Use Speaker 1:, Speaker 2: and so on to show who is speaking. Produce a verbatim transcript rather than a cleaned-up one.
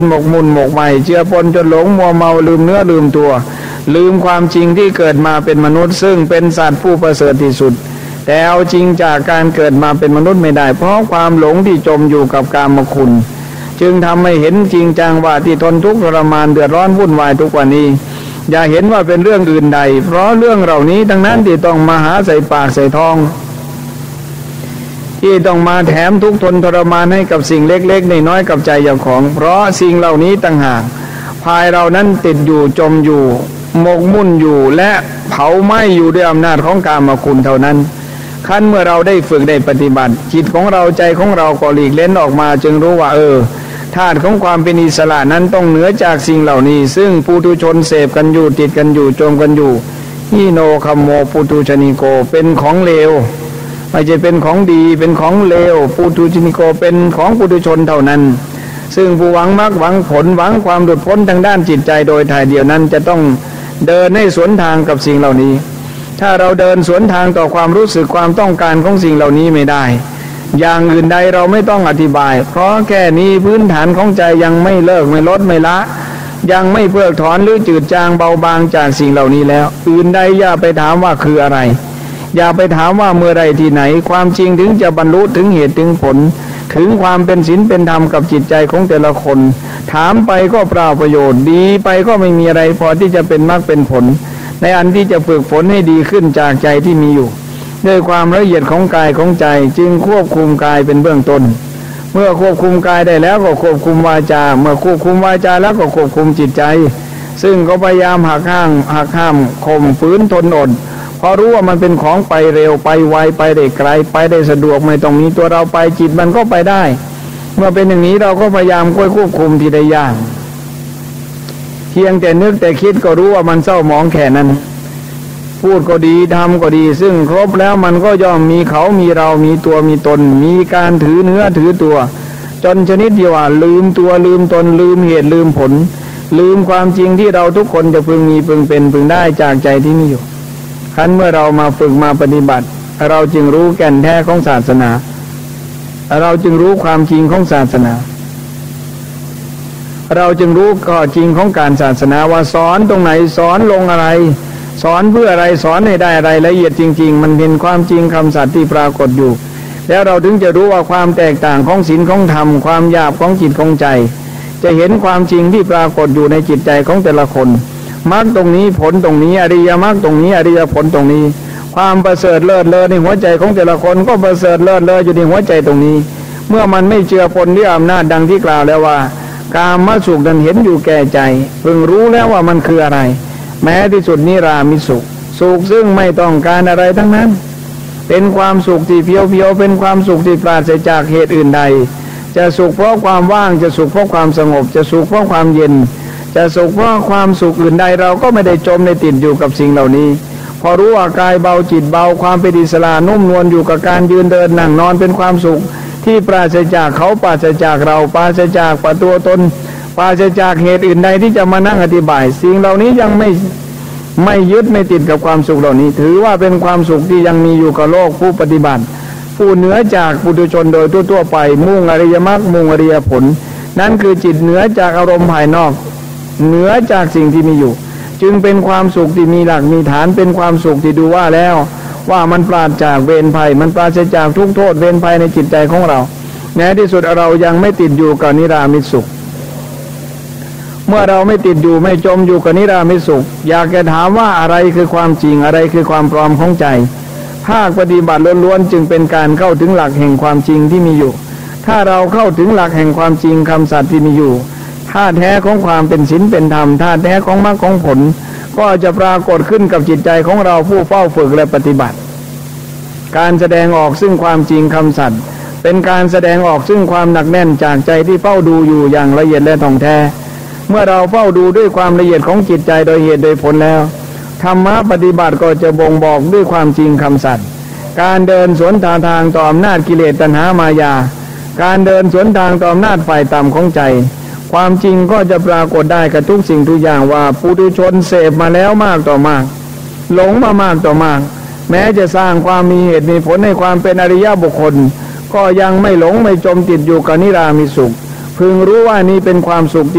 Speaker 1: หมกมุ่นหมกใหม่เจือปนจนหลงมัวเมาลืมเนื้อลืมตัวลืมความจริงที่เกิดมาเป็นมนุษย์ซึ่งเป็นสัตว์ผู้ประเสริฐที่สุดแต่เอาจริงจากการเกิดมาเป็นมนุษย์ไม่ได้เพราะความหลงที่จมอยู่กับกามคุณจึงทำให้เห็นจริงจังว่าที่ทนทุกข์ทรมานเดือดร้อนวุ่นวายทุกวันนี้อย่าเห็นว่าเป็นเรื่องอื่นใดเพราะเรื่องเหล่านี้ทั้งนั้นที่ต้องมาหาใส่ปากใส่ท้องที่ต้องมาแถมทุกทนทรมานให้กับสิ่งเล็กๆน้อยๆกับใจอย่างของเพราะสิ่งเหล่านี้ต่างหากภายเรานั้นติดอยู่จมอยู่หมกมุ่นอยู่และเผาไหม้อยู่ด้วยอำนาจของกามคุณเท่านั้นขั้นเมื่อเราได้ฝึกได้ปฏิบัติจิตของเราใจของเราก็หลีกเล้นออกมาจึงรู้ว่าเออธาตุของความเป็นอิสระนั้นต้องเหนือจากสิ่งเหล่านี้ซึ่งปุถุชนเสพกันอยู่ติดกันอยู่จมกันอยู่ฮิโนคัมโมปุถุชนิโกเป็นของเลวไม่ใช่เป็นของดีเป็นของเลวปุถุชนิโกเป็นของปุถุชนเท่านั้นซึ่งผู้หวังมรรคหวังผลหวังความหลุดพ้นทางด้านจิตใจโดยถ่ายเดียวนั้นจะต้องเดินให้สวนทางกับสิ่งเหล่านี้ถ้าเราเดินสวนทางต่อความรู้สึกความต้องการของสิ่งเหล่านี้ไม่ได้อย่างอื่นใดเราไม่ต้องอธิบายเพราะแค่นี้พื้นฐานของใจยังไม่เลิกไม่ลดไม่ละยังไม่เพิกถอนหรือจืดจางเบาบางจากสิ่งเหล่านี้แล้วอื่นใดอย่าไปถามว่าคืออะไรอย่าไปถามว่าเมื่อไรที่ไหนความจริงถึงจะบรรลุถึงเหตุถึงผลถึงความเป็นศีลเป็นธรรมกับจิตใจของแต่ละคนถามไปก็เปล่าประโยชน์ดีไปก็ไม่มีอะไรพอที่จะเป็นมรรคเป็นผลในอันที่จะฝึกฝนให้ดีขึ้นจากใจที่มีอยู่ด้วยความละเอียดของกายของใจจึงควบคุมกายเป็นเบื้องต้นเมื่อควบคุมกายได้แล้วก็ควบคุมวาจาเมื่อควบคุมวาจาแล้วก็ควบคุมจิตใจซึ่งก็พยายามหักห้างหักห้ามข่มฝืนทนอดพอรู้ว่ามันเป็นของไปเร็วไปไวไปได้ไกลไปได้สะดวกไม่ต้องมีตัวเราไปจิตมันก็ไปได้เมื่อเป็นอย่างนี้เราก็พยายามควบคุมทีละอย่างเพียงแต่นึกแต่คิดก็รู้ว่ามันเศร้าหมองแค่นั้นพูดก็ดีทำก็ดีซึ่งครบแล้วมันก็ย่อมมีเขามีเรามีตัวมีตนมีการถือเนื้อถือตัวจนชนิดเดียวว่าลืมตัวลืมตนลืมเหตุลืมผลลืมความจริงที่เราทุกคนจะพึงมีพึงเป็นพึงได้จากใจที่มีอยู่ขั้นเมื่อเรามาฝึกมาปฏิบัติเราจึงรู้แก่นแท้ของศาสนาเราจึงรู้ความจริงของศาสนาเราจึงรู้ข้อจริงของการศาสนาว่าสอนตรงไหนสอนลงอะไรสอนเพื่ออะไรสอนให้ได้อะไรละเอียดจริงๆมันเป็นความจริงคำสัตย์ที่ปรากฏอยู่แล้วเราถึงจะรู้ว่าความแตกต่างของศีลของธรรมความหยาบของจิตของใจจะเห็นความจริงที่ปรากฏอยู่ในจิตใจของแต่ละคนมรรคตรงนี้ผลตรงนี้อริยมรรคตรงนี้อริยผลตรงนี้ความประเสริฐเลิศเลอในหัวใจของแต่ละคนก็ประเสริฐเลิศเลออยู่ในหัวใจตรงนี้เมื่อมันไม่เจือปนด้วยอำนาจดังที่กล่าวแล้วว่ากามสุขนั้นเห็นอยู่แก่ใจเพิ่งรู้แล้วว่ามันคืออะไรแม้ที่สุดนิรามิสุขสุขซึ่งไม่ต้องการอะไรทั้งนั้นเป็นความสุขที่เพียวๆเป็นความสุขที่ปราศจากเหตุอื่นใดจะสุขเพราะความว่างจะสุขเพราะความสงบจะสุขเพราะความเย็นจะสุขเพราะความสุขอื่นใดเราก็ไม่ได้จมในติดอยู่กับสิ่งเหล่านี้พอรู้ว่ากายเบาจิตเบาความเป็นอิสระนุ่มนวลอยู่กับการยืนเดินนั่งนอนเป็นความสุขที่ปราศจากเขาปราศจากเราปราศจากปัจจุบันปราศจากเหตุอื่นใดที่จะมานั่งอธิบายสิ่งเหล่านี้ยังไม่ไม่ยึดไม่ติดกับความสุขเหล่านี้ถือว่าเป็นความสุขที่ยังมีอยู่กับโลกผู้ปฏิบัติผู้เหนือจากปุถุชนโดยทั่วๆไปมุ่งอริยมรรคมุ่งอริยผลนั่นคือจิตเหนือจากอารมณ์ภายนอกเหนือจากสิ่งที่มีอยู่จึงเป็นความสุขที่มีหลักมีฐานเป็นความสุขที่ดูว่าแล้วว่ามันปราศจากเวรภัยมันปราศจากทุกโทษเวรภัยในจิตใจของเราแม้ที่สุดเรายังไม่ติดอยู่กับนิรามิตสุขเมื่อเราไม่ติดอยู่ไม่จมอยู่กับนิรามิตสุขอยากจะถามว่าอะไรคือความจริงอะไรคือความปลอมของใจภาคปฏิบัติล้วนๆจึงเป็นการเข้าถึงหลักแห่งความจริงที่มีอยู่ถ้าเราเข้าถึงหลักแห่งความจริงคำสัตย์ที่มีอยู่ท่าแท้ของความเป็นศีลเป็นธรรมท่าแท้ของมรรคของผลก็จะปรากฏขึ้นกับจิตใจของเราผู้เฝ้าฝึกและปฏิบัติการแสดงออกซึ่งความจริงคำสัตย์เป็นการแสดงออกซึ่งความหนักแน่นจากใจที่เฝ้าดูอยู่อย่างละเอียดและท่องแท้เมื่อเราเฝ้าดูด้วยความละเอียดของจิตใจโดยเหตุโดยผลแล้วธรรมะปฏิบัติก็จะบ่งบอกด้วยความจริงคำสัตย์การเดินสวนทางทางต่ออำนาจกิเลสตัณหามายาการเดินสวนทางต่ออำนาจฝ่ายต่ำของใจความจริงก็จะปรากฏได้กับทุกสิ่งทุกอย่างว่าปุถุชนเสพมาแล้วมากต่อมากหลงมามากต่อมากแม้จะสร้างความมีเหตุมีผลในความเป็นอริยบุคคลก็ยังไม่หลงไม่จมติดอยู่กับนิรามิตสุขพึงรู้ว่านี่เป็นความสุข